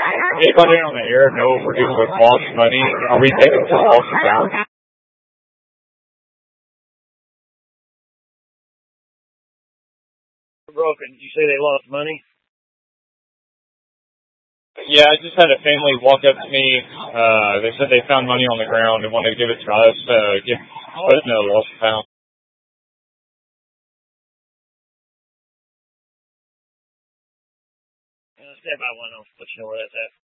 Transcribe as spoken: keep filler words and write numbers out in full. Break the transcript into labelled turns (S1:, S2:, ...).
S1: Anybody on the air know if people have lost money? Are we taking some false accounts?
S2: Broken. Did you say they lost money?
S1: Yeah, I just had a family walk up to me. Uh, they said they found money on the ground and wanted to give it to us. Uh, give, put it in a lost account.
S2: Uh, stand by one. I'll let you know where that's at.